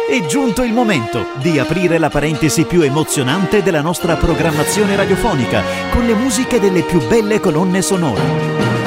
È giunto il momento di aprire la parentesi più emozionante della nostra programmazione radiofonica con le musiche delle più belle colonne sonore.